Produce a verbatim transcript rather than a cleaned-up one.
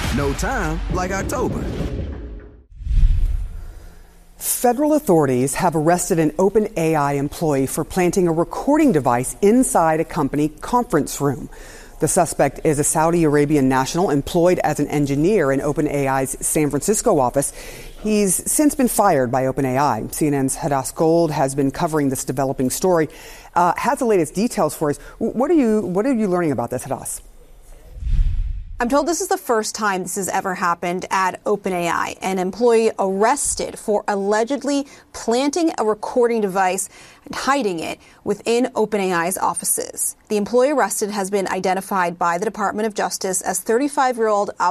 No time like October. Federal authorities have arrested an OpenAI employee for planting a recording device inside a company conference room. The suspect is a Saudi Arabian national employed as an engineer in OpenAI's San Francisco office. He's since been fired by OpenAI. C N N's Hadass Gold has been covering this developing story. Uh, has the latest details for us. What are you What are you learning about this, Hadass? I'm told this is the first time this has ever happened at OpenAI. An employee arrested for allegedly planting a recording device and hiding it within OpenAI's offices. The employee arrested has been identified by the Department of Justice as thirty-five-year-old